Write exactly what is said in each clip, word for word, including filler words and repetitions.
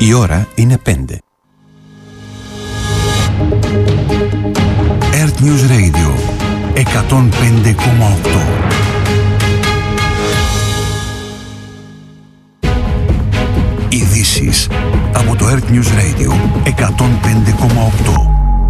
Η ώρα είναι πέντε. Earth News Radio εκατόν πέντε κόμμα οκτώ. Ειδήσεις από το Earth News Radio εκατόν πέντε κόμμα οκτώ.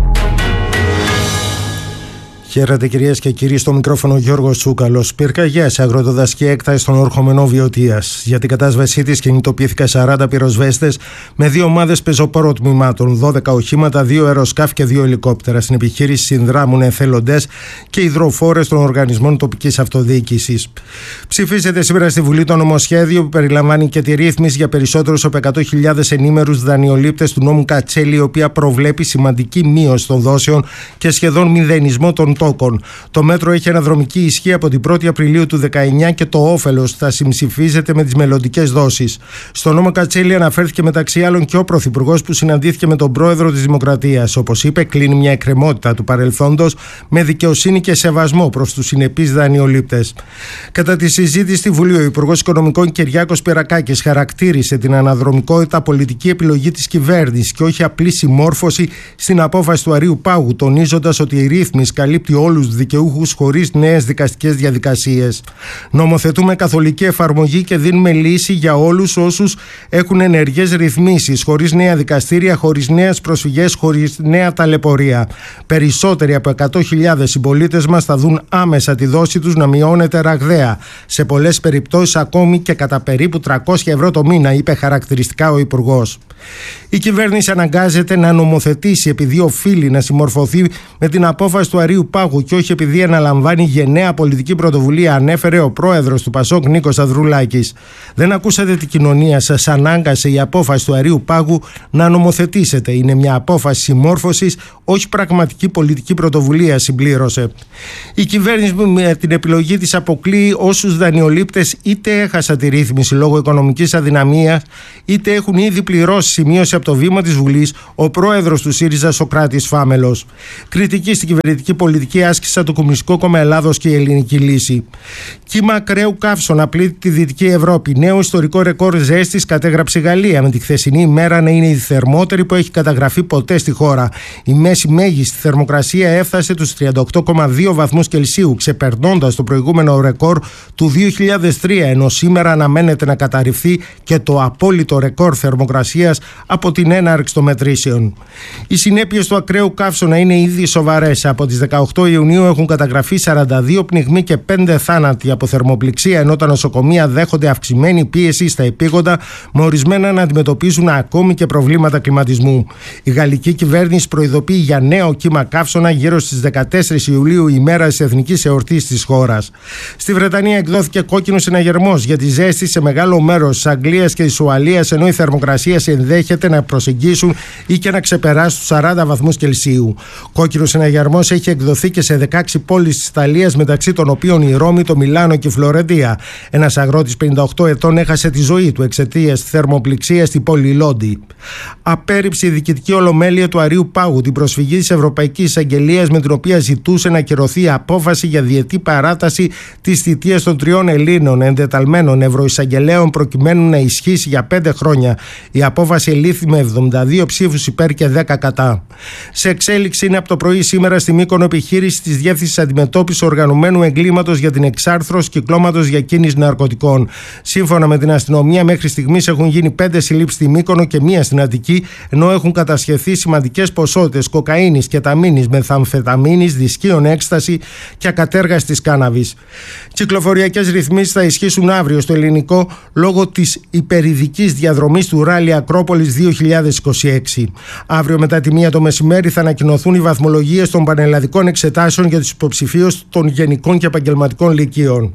Χαίρετε κυρίες και κύριοι, στο μικρόφωνο Γιώργος Τσούκαλος. Πυρκαγιές σε αγροτοδασική έκταση στον ορχομενό Βιωτίας. Για την κατάσβεσή της κινητοποιήθηκαν σαράντα πυροσβέστες με δύο ομάδες πεζοπόρων τμήματων, δώδεκα οχήματα, δύο αεροσκάφη και δύο ελικόπτερα. Στην επιχείρηση συνδράμουν εθελοντές και υδροφόρες των οργανισμών τοπικής αυτοδιοίκησης. Ψηφίζεται σήμερα στη Βουλή το νομοσχέδιο που περιλαμβάνει και τη ρύθμιση για περισσότερους από εκατό χιλιάδες ενήμερους δανειολήπτες του νόμου Κατσέλη, η οποία προβλέπει σημαντική μείωση των δόσεων και σχεδόν μηδενισμό των τόκων. Το μέτρο έχει αναδρομική ισχύ από την πρώτη Απριλίου του δεκαεννιά και το όφελος θα συμψηφίζεται με τις μελλοντικές δόσεις. Στο νόμο Κατσέλη αναφέρθηκε μεταξύ άλλων και ο Πρωθυπουργός που συναντήθηκε με τον Πρόεδρο της Δημοκρατίας. Όπως είπε, κλείνει μια εκκρεμότητα του παρελθόντος με δικαιοσύνη και σεβασμό προς τους συνεπείς δανειολήπτες. Κατά τη συζήτηση στη Βουλή, ο Υπουργός Οικονομικών Κυριάκος Πυρακάκης χαρακτήρισε την αναδρομικότητα πολιτική επιλογή της κυβέρνησης και όχι απλή συμμόρφωση στην απόφαση του Αρείου Πάγου, τονίζοντας ότι η ρύθμιση καλύπτει όλους τους δικαιούχους χωρίς νέες δικαστικές διαδικασίες. Νομοθετούμε καθολική εφαρμογή και δίνουμε λύση για όλους όσους έχουν ενεργές ρυθμίσεις, χωρίς νέα δικαστήρια, χωρίς νέες προσφυγές, χωρίς νέα ταλαιπωρία. Περισσότεροι από εκατό χιλιάδες συμπολίτες μας θα δουν άμεσα τη δόση τους να μειώνεται ραγδαία. Σε πολλές περιπτώσεις ακόμη και κατά περίπου τριακόσια ευρώ το μήνα, είπε χαρακτηριστικά ο Υπουργός. Η κυβέρνηση αναγκάζεται να νομοθετήσει επειδή οφείλει να συμμορφωθεί με την απόφαση του Αρείου Πάγου και όχι επειδή αναλαμβάνει γενναία πολιτική πρωτοβουλία, ανέφερε ο πρόεδρος του Πασόκ Νίκος Ανδρουλάκης. Δεν ακούσατε την κοινωνία σας, ανάγκασε η απόφαση του Αρείου Πάγου να νομοθετήσετε. Είναι μια απόφαση συμμόρφωσης, όχι πραγματική πολιτική πρωτοβουλία, συμπλήρωσε. Η κυβέρνηση με την επιλογή της αποκλείει όσους δανειολήπτες είτε έχασαν τη ρύθμιση λόγω οικονομικής αδυναμίας, είτε έχουν ήδη πληρώσει, σημείωσε από το βήμα της Βουλής ο πρόεδρος του ΣΥΡΙΖΑ Σωκράτης Φάμελος. Κριτική στην κυβερνητική πολιτική άσκησαν το Κομμουνιστικό Κόμμα Ελλάδος και η Ελληνική Λύση. Κύμα ακραίου καύσωνα πλήττει τη Δυτική Ευρώπη. Νέο ιστορικό ρεκόρ ζέστης κατέγραψε η Γαλλία, με τη χθεσινή ημέρα να είναι η θερμότερη που έχει καταγραφεί ποτέ στη χώρα. Η μέση μέγιστη θερμοκρασία έφτασε τους τριάντα οκτώ κόμμα δύο βαθμούς Κελσίου, ξεπερνώντας το προηγούμενο ρεκόρ του δύο χιλιάδες τρία, ενώ σήμερα αναμένεται να καταρριφθεί και το απόλυτο ρεκόρ θερμοκρασίας από την έναρξη των μετρήσεων. Οι συνέπειες του ακραίου καύσωνα είναι ήδη σοβαρές. Από τις δεκαοκτώ Ιουνίου έχουν καταγραφεί σαράντα δύο πνιγμοί και πέντε θάνατοι από θερμοπληξία, ενώ τα νοσοκομεία δέχονται αυξημένη πίεση στα επίγοντα, με ορισμένα να αντιμετωπίζουν ακόμη και προβλήματα κλιματισμού. Η γαλλική κυβέρνηση προειδοποιεί για νέο κύμα καύσωνα γύρω στις δεκατέσσερις Ιουλίου, ημέρα της εθνικής εορτής της χώρας. Στη Βρετανία εκδόθηκε κόκκινος συναγερμός για τη ζέστη σε μεγάλο μέρος της Αγγλίας και της Ουαλίας, ενώ η θερμοκρασία ενδέχεται να προσεγγίσουν ή και να ξεπεράσουν τους σαράντα βαθμούς Κελσίου. Κόκκινος συναγερμός έχει εκδοθεί και σε δεκαέξι πόλεις της Ιταλίας, μεταξύ των οποίων η Ρώμη, το Μιλάνο και η Φλωρεντία. Ένας αγρότης πενήντα οκτώ ετών έχασε τη ζωή του εξαιτίας θερμοπληξίας στην πόλη Λόντι. Απέρριψε η διοικητική ολομέλεια του Αρείου Πάγου την προσφυγή της Ευρωπαϊκής Εισαγγελίας, με την οποία ζητούσε να ακυρωθεί η απόφαση για διετή παράταση της θητείας των τριών Ελλήνων εντεταλμένων ευρωεισαγγελέων, προκειμένου να ισχύσει για πέντε χρόνια. Η απόφαση ελήφθη με εβδομήντα δύο ψήφους υπέρ και δέκα κατά. Σε εξέλιξη είναι από το πρωί σήμερα στη Μύκονο επιχείρηση της Διεύθυνσης Αντιμετώπισης Οργανωμένου Εγκλήματος για την εξάρθρωση κυκλώματος διακίνησης ναρκωτικών. Σύμφωνα με την αστυνομία, μέχρι στιγμής έχουν γίνει πέντε συλλήψεις στη Μύκονο και μία στην Αττική, ενώ έχουν κατασχεθεί σημαντικές ποσότητες κοκαίνης, κεταμίνης, μεθαμφεταμίνης, δισκίων έκσταση και ακατέργαστης κάναβης. Κυκλοφοριακές ρυθμίσεις θα ισχύσουν αύριο στο ελληνικό λόγω της υπερηδικής διαδρομής του Ράλι Ακρόπολης δύο χιλιάδες είκοσι έξι. Αύριο μετά τη μία το μεσημέρι θα ανακοινωθούν οι βαθμολογίες των πανελλαδικών εξετάσεων για τους υποψηφίους των γενικών και επαγγελματικών λυκείων.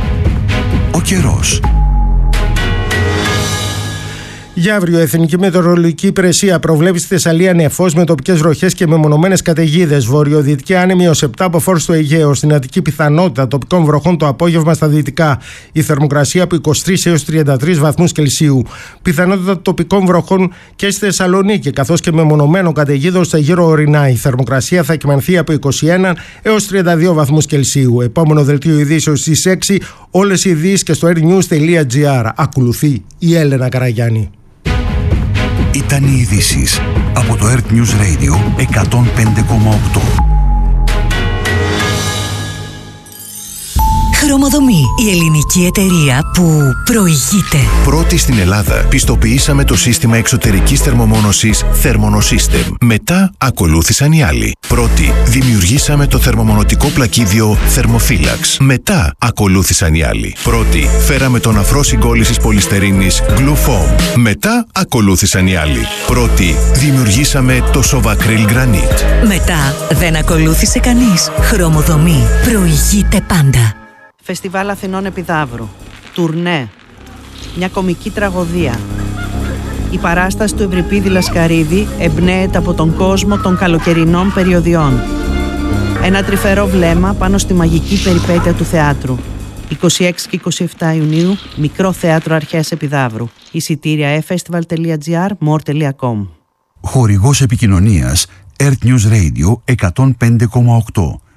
Ο καιρός. Για αύριο, η Εθνική Μετεωρολογική Υπηρεσία προβλέπει στη Θεσσαλία νεφός με τοπικές βροχές και μεμονωμένες καταιγίδες. Βορειοδυτική άνεμη ως επτά από φόρ στο Αιγαίο. Στην Αττική, πιθανότητα τοπικών βροχών το απόγευμα στα δυτικά. Η θερμοκρασία από είκοσι τρεις έως τριάντα τρεις βαθμούς Κελσίου. Πιθανότητα τοπικών βροχών και στη Θεσσαλονίκη, καθώς και μεμονωμένο καταιγίδων στα γύρω ορεινά. Η θερμοκρασία θα κυμανθεί από είκοσι ένα έως τριάντα δύο βαθμούς Κελσίου. Επόμενο δελτίο ειδήσεων στις έξι. Όλες οι ειδήσεις και στο airnews τελεία gr. Ακολουθεί η Έλενα Καραγιάννη. Ήταν οι ειδήσεις από το Earth News Radio εκατόν πέντε κόμμα οκτώ. Χρωμοδομή, η ελληνική εταιρεία που προηγείται. Πρώτη στην Ελλάδα, πιστοποιήσαμε το σύστημα εξωτερικής θερμομόνωσης Thermonosystem. Μετά ακολούθησαν οι άλλοι. Πρώτη, δημιουργήσαμε το θερμομονωτικό πλακίδιο Thermophilax. Μετά ακολούθησαν οι άλλοι. Πρώτη, φέραμε τον αφρό συγκόλλησης πολυστερίνης Glufoam. Μετά ακολούθησαν οι άλλοι. Πρώτη, δημιουργήσαμε το Sovacryl Granite. Μετά δεν ακολούθησε κανείς. Χρωμοδομή, προηγείται πάντα. Φεστιβάλ Αθηνών Επιδαύρου. Τουρνέ. Μια κομική τραγωδία. Η παράσταση του Ευρυπίδη Λασκαρίδη εμπνέεται από τον κόσμο των καλοκαιρινών περιοδιών. Ένα τρυφερό βλέμμα πάνω στη μαγική περιπέτεια του θεάτρου. είκοσι έξι και είκοσι επτά Ιουνίου, Μικρό Θέατρο Αρχαίας Επιδαύρου. Εισιτήρια e festival τελεία gr, more τελεία com. Χορηγός επικοινωνίας Earth News Radio εκατόν πέντε κόμμα οκτώ.